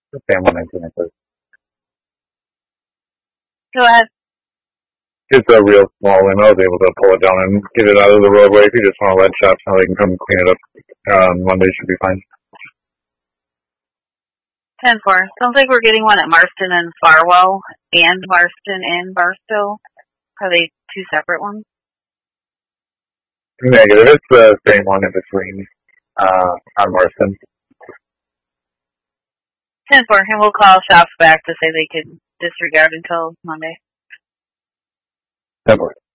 Sam 119, please. Go ahead. It's a real small one. I was able to pull it down and get it out of the roadway. If you just want to let shops know, they can come clean it up. Monday should be fine. 10-4. Sounds like we're getting one at Marston and Farwell and Marston and Barstow. Are they two separate ones? Negative. It's the same one in between on Marston. 10-4. And we'll call shops back to say they could disregard until Monday. 10-4.